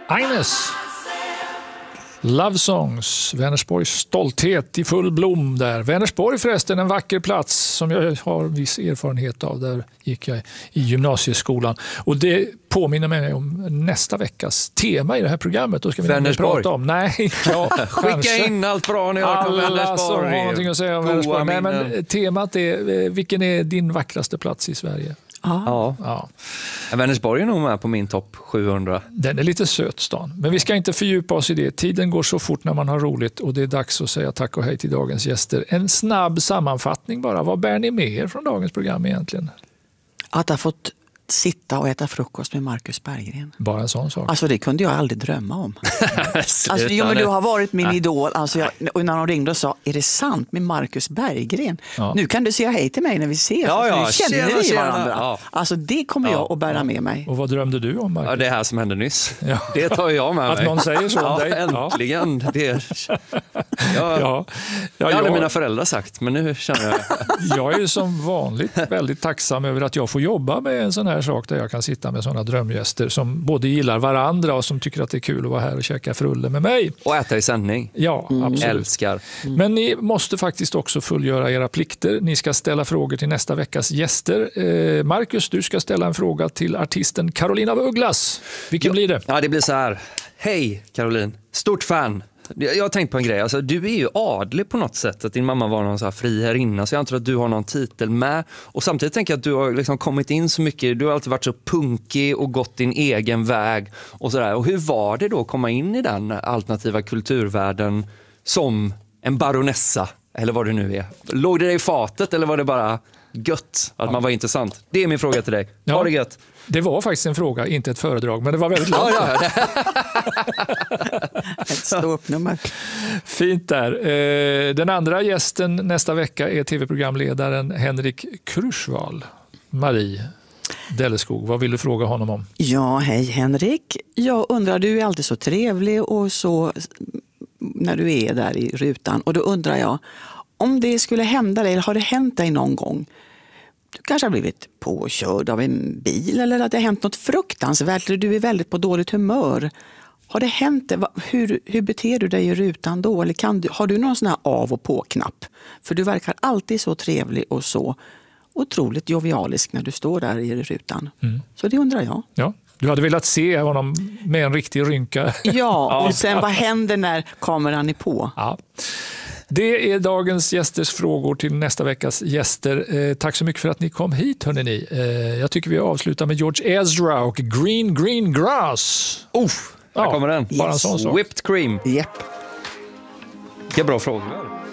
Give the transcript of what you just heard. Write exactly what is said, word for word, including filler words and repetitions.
Agnes. Love Songs, Vänersborgs stolthet i full blom där. Vänersborg förresten, en vacker plats som jag har viss erfarenhet av. Där gick jag i gymnasieskolan. Och det påminner mig om nästa veckas tema i det här programmet. Då ska vi Vänersborg. prata om. Nej, ja, skicka in allt bra ni har om Vänersborg. Alla som har någonting att säga om Vänersborg. Nej, men temat är, vilken är din vackraste plats i Sverige? Ja. Ja. Vänersborg är nog med på min topp sjuhundra. Den är lite söt stan. Men vi ska inte fördjupa oss i det. Tiden går så fort när man har roligt och det är dags att säga tack och hej till dagens gäster. En snabb sammanfattning bara. Vad bär ni med er från dagens program egentligen? Att ha fått sitta och äta frukost med Marcus Berggren. Bara en sån sak. Alltså det kunde jag aldrig drömma om. Alltså, jo, men du har varit min idol. Alltså jag, och när de ringde och sa, är det sant med Marcus Berggren? Ja. Nu kan du säga hej till mig när vi ses. Ja, ja. Nu känner tjena, vi tjena. varandra. Ja. Alltså det kommer jag att bära med mig. Och vad drömde du om, Marcus? Ja, det här som hände nyss. Ja. Det tar jag med mig. Att någon säger så om ja, dig. Äntligen. Ja. Det är... jag... Ja. Ja, det hade jag... mina föräldrar sagt, men nu känner jag... Jag är ju som vanligt väldigt tacksam över att jag får jobba med en sån här sak där jag kan sitta med sådana drömgäster som både gillar varandra och som tycker att det är kul att vara här och käka frulle med mig. Och äta i sändning. Ja, mm. absolut. Älskar. Mm. Men ni måste faktiskt också fullgöra era plikter. Ni ska ställa frågor till nästa veckas gäster. Eh, Marcus, du ska ställa en fråga till artisten Carolina af Ugglas. Vilken ja. blir det? Ja, det blir så här. Hej Caroline, stort fan. Jag har tänkt på en grej, alltså, du är ju adlig på något sätt, att din mamma var någon så här friherrinna, så jag antar att du har någon titel med, och samtidigt tänker jag att du har liksom kommit in så mycket, du har alltid varit så punkig och gått din egen väg och sådär. Och hur var det då att komma in i den alternativa kulturvärlden som en baronessa, eller vad det nu är? Låg det i fatet eller var det bara gött att ja. man var intressant? Det är min fråga till dig. Ja. Var det gött? Det var faktiskt en fråga, inte ett föredrag, men det var väldigt långt. Ja, ja. Ett ståuppnummer. Fint där. Den andra gästen nästa vecka är tv-programledaren Henrik Kruschwal. Marie Delleskog, vad vill du fråga honom om? Ja, hej Henrik. Jag undrar, du är alltid så trevlig och så när du är där i rutan. Och då undrar jag, om det skulle hända dig, eller har det hänt dig någon gång? Du kanske har blivit påkörd av en bil eller att det har hänt något fruktansvärt eller du är väldigt på dåligt humör. Har det hänt det? Hur, hur beter du dig i rutan då? Eller kan du, har du någon sån här av- och på-knapp? För du verkar alltid så trevlig och så otroligt jovialisk när du står där i rutan. Mm. Så det undrar jag. Ja. Du hade velat se honom med en riktig rynka. Ja, och sen vad händer när kameran är på? Ja. Det är dagens gästers frågor till nästa veckas gäster. Eh, tack så mycket för att ni kom hit, hörrni. Eh, jag tycker vi avslutar med George Ezra och Green Green Grass. Uff, här ja, kommer den. Bara en sån sak. Whipped cream. Yep. Vilka bra frågor.